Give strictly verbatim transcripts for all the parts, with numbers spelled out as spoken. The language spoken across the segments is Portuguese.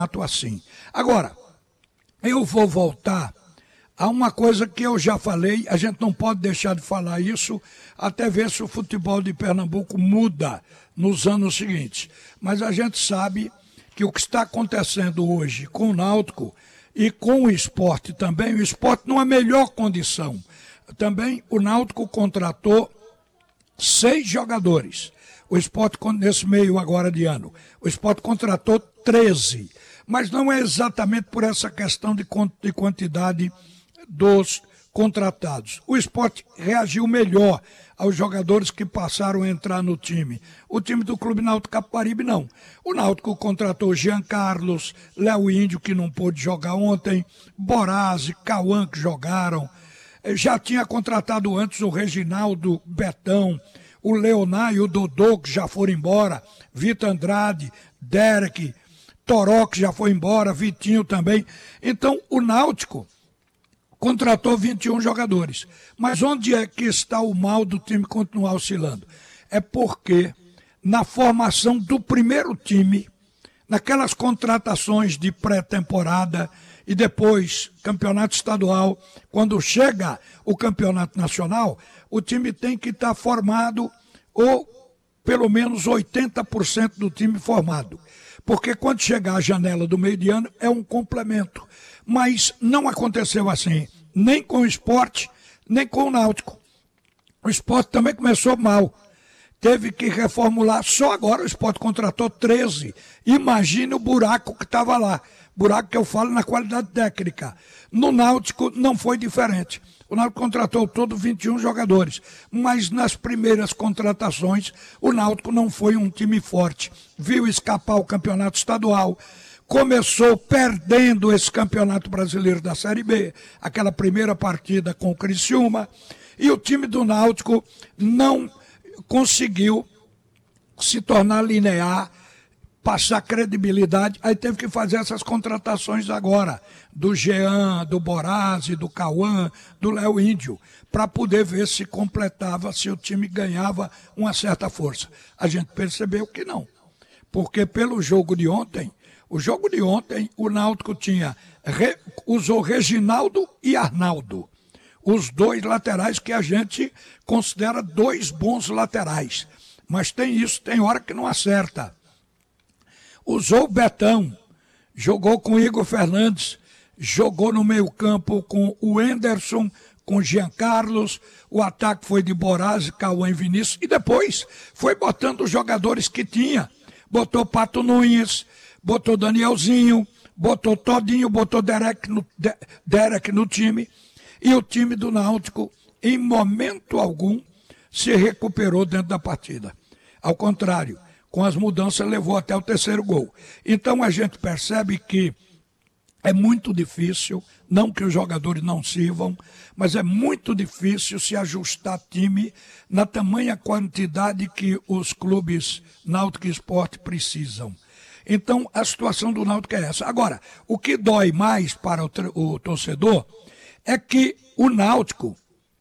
assim. Agora, eu vou voltar a uma coisa que eu já falei, a gente não pode deixar de falar isso, até ver se o futebol de Pernambuco muda nos anos seguintes. Mas a gente sabe que o que está acontecendo hoje com o Náutico e com o Sport também, o Sport numa melhor condição. Também o Náutico contratou seis jogadores. O Sport, nesse meio agora de ano, o Sport contratou treze. Mas não é exatamente por essa questão de quantidade dos contratados. O Sport reagiu melhor aos jogadores que passaram a entrar no time. O time do Clube Náutico Capibaribe não. O Náutico contratou Jean Carlos, Léo Índio, que não pôde jogar ontem, Borazzi, Cauã, que jogaram. Já tinha contratado antes o Reginaldo, Betão, o Leonardo e o Dodô, que já foram embora, Vitor Andrade, Derek, Toró, que já foi embora, Vitinho também. Então, o Náutico contratou vinte e um jogadores. Mas onde é que está o mal do time continuar oscilando? É porque na formação do primeiro time, naquelas contratações de pré-temporada e depois campeonato estadual, quando chega o campeonato nacional, o time tem que estar formado ou pelo menos oitenta por cento do time formado. Porque quando chegar a janela do meio de ano é um complemento. Mas não aconteceu assim, nem com o Sport, nem com o Náutico. O Sport também começou mal. Teve que reformular, só agora o Sport contratou treze. Imagine o buraco que estava lá. Buraco que eu falo na qualidade técnica. No Náutico não foi diferente. O Náutico contratou todo vinte e um jogadores, mas nas primeiras contratações o Náutico não foi um time forte. Viu escapar o campeonato estadual, começou perdendo esse campeonato brasileiro da Série B, aquela primeira partida com o Criciúma, e o time do Náutico não conseguiu se tornar linear, passar credibilidade, aí teve que fazer essas contratações agora, do Jean, do Borazzi, do Cauã, do Léo Índio, para poder ver se completava, se o time ganhava uma certa força. A gente percebeu que não, porque pelo jogo de ontem, o jogo de ontem, o Náutico tinha, re, usou Reginaldo e Arnaldo, os dois laterais que a gente considera dois bons laterais, mas tem isso, tem hora que não acerta. Usou o Betão, jogou com o Igor Fernandes, jogou no meio campo com o Enderson, com o Jean Carlos, o ataque foi de Borazzi, Cauã e Vinícius, e depois foi botando os jogadores que tinha. Botou Pato Nunes, botou Danielzinho, botou Todinho, botou Derek no, De, Derek no time, e o time do Náutico, em momento algum, se recuperou dentro da partida. Ao contrário, com as mudanças, levou até o terceiro gol. Então a gente percebe que é muito difícil, não que os jogadores não sirvam, mas é muito difícil se ajustar time na tamanha quantidade que os clubes Náutico e Sport precisam. Então a situação do Náutico é essa. Agora, o que dói mais para o, o torcedor é que o Náutico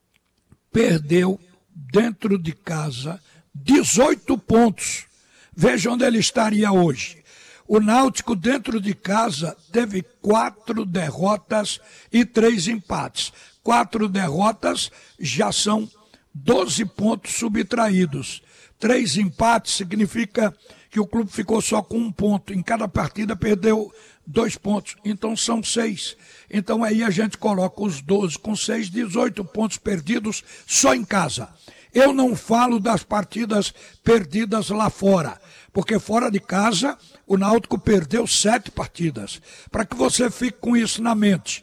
perdeu dentro de casa dezoito pontos. Veja onde ele estaria hoje. O Náutico, dentro de casa, teve quatro derrotas e três empates. Quatro derrotas já são doze pontos subtraídos. Três empates significa que o clube ficou só com um ponto. Em cada partida perdeu dois pontos. Então são seis. Então aí a gente coloca os doze com seis, dezoito pontos perdidos só em casa. Eu não falo das partidas perdidas lá fora, porque fora de casa o Náutico perdeu sete partidas. Para que você fique com isso na mente.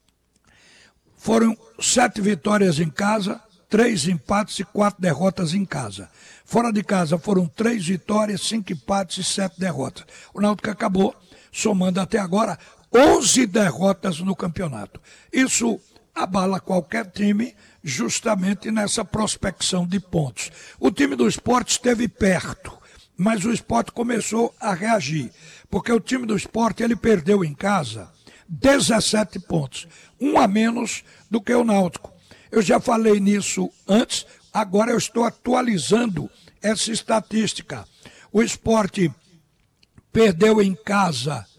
Foram sete vitórias em casa, três empates e quatro derrotas em casa. Fora de casa foram três vitórias, cinco empates e sete derrotas. O Náutico acabou somando até agora onze derrotas no campeonato. Isso abala qualquer time justamente nessa prospecção de pontos. O time do Sport esteve perto, mas o Sport começou a reagir, porque o time do Sport ele perdeu em casa dezessete pontos, um a menos do que o Náutico. Eu já falei nisso antes, agora eu estou atualizando essa estatística. O Sport perdeu em casa